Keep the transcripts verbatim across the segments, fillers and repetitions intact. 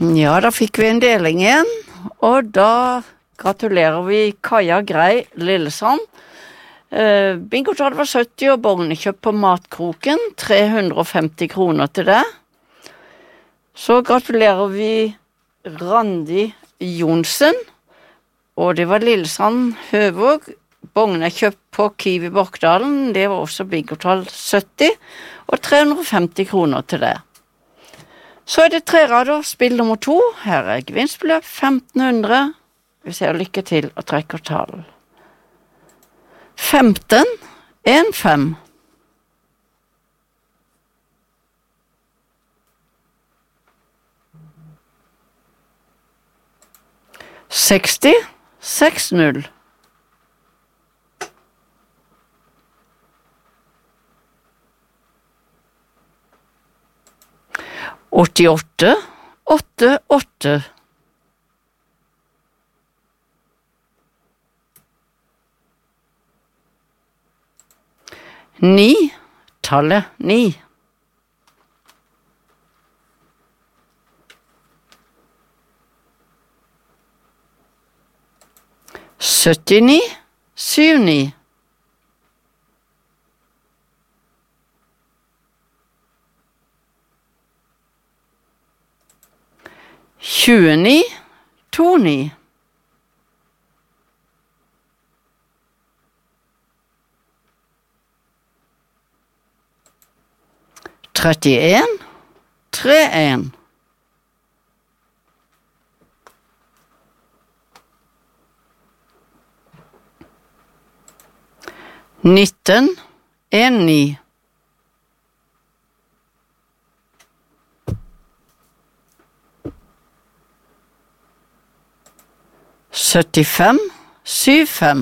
Ja, da fikk vi en deling igjen, og da gratulerer vi Kaja Grei Lillesand. Eh, Bingotall var sytti og bognekjøpt på Matkroken, tre hundre og femti kroner til det. Så gratulerer vi Randi Jonsen, og det var Lillesand Høvåg, bognekjøpt på Kiwi Borkdalen, det var også Bingotall sytti, og tre hundre og femti kroner til det. Så er det tre rader, spill nummer to. Her er gevinstbeløp femten hundre. Vi ser lykke til og trekker tall. femten, en fem. seksti, seks null. åttiåtte, åtte, åtte. Ni, tallet ni. syttini, syv ni. tjueni, to ni. trettien, tre en. nitten, en ni. syttifem, syv fem.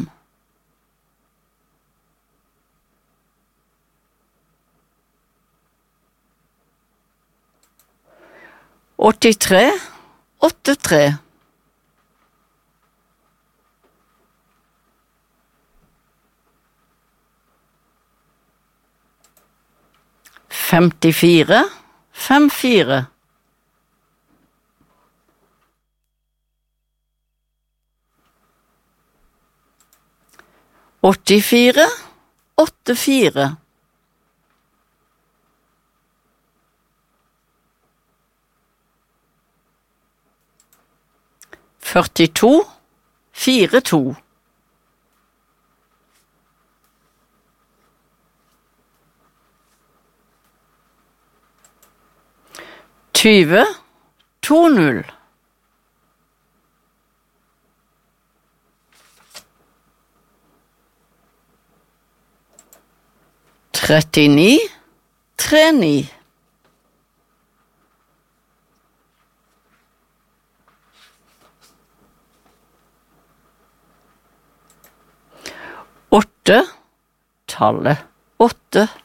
åttitre, åtte tre. femtifire, fem fire. åttifire, åtte fire. førtito, fire to. tyve, to null. trettini, tre ni. åtte, tallet åtte.